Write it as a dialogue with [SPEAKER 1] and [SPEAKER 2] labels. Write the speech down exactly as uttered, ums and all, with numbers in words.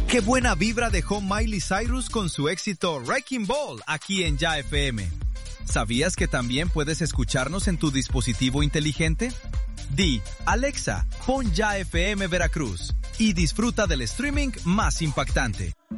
[SPEAKER 1] Qué buena vibra dejó Miley Cyrus con su éxito Wrecking Ball aquí en Ya F M. ¿Sabías que también puedes escucharnos en tu dispositivo inteligente? Di, Alexa, pon Ya F M Veracruz y disfruta del streaming más impactante.